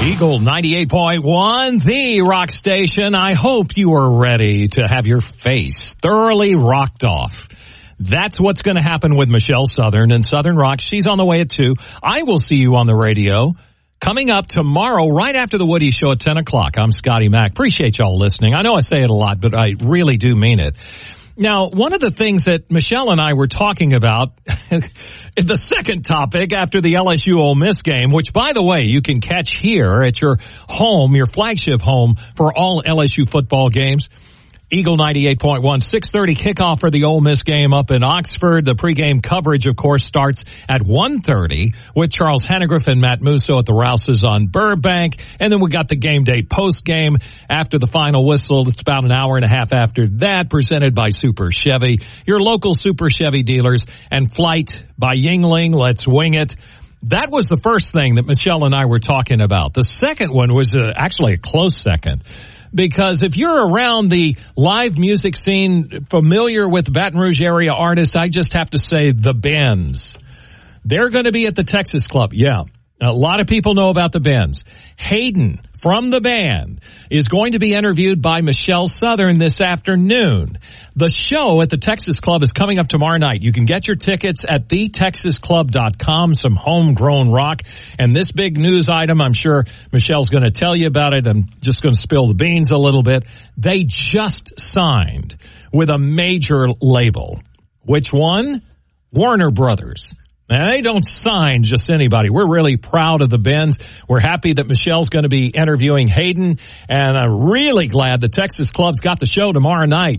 Eagle 98.1, the rock station. I hope you are ready to have your face thoroughly rocked off. That's what's going to happen with Michelle Southern and Southern Rock. She's on the way at 2. I will see you on the radio coming up tomorrow right after the Woody Show at 10 o'clock. I'm Scotty Mack. Appreciate y'all listening. I know I say it a lot, but I really do mean it. Now, one of the things that Michelle and I were talking about, the second topic after the LSU Ole Miss game, which, by the way, you can catch here at your home, your flagship home for all LSU football games. Eagle 98.1, 6:30 kickoff for the Ole Miss game up in Oxford. The pregame coverage, of course, starts at 1:30 with Charles Hannegriff and Matt Musso at the Rouses on Burbank. And then we got the game day post-game after the final whistle. It's about an hour and a half after that, presented by Super Chevy, your local Super Chevy dealers, and Flight by Yingling. Let's wing it. That was the first thing that Michelle and I were talking about. The second one was actually a close second. Because if you're around the live music scene, familiar with Baton Rouge area artists, I just have to say the Bends. They're going to be at the Texas Club. Yeah, a lot of people know about the Bends. Hayden from the band is going to be interviewed by Michelle Southern this afternoon. The show at the Texas Club is coming up tomorrow night. You can get your tickets at thetexasclub.com, some homegrown rock. And this big news item, I'm sure Michelle's going to tell you about it. I'm just going to spill the beans a little bit. They just signed with a major label. Which one? Warner Brothers. Now, they don't sign just anybody. We're really proud of the Bends. We're happy that Michelle's going to be interviewing Hayden, and I'm really glad the Texas Club's got the show tomorrow night.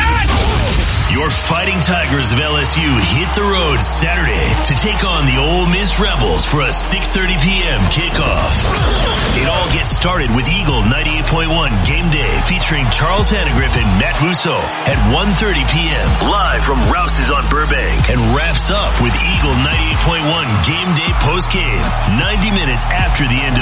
Your Fighting Tigers of LSU hit the road Saturday to take on the Ole Miss Rebels for a 6:30 p.m. kickoff. It all gets started with Eagle 98.1 Game Day featuring Charles Hannegriff and Matt Musso at 1:30 p.m. live from Rouse's on Burbank, and wraps up with Eagle 98.1 Game Day post-game 90 minutes after the end of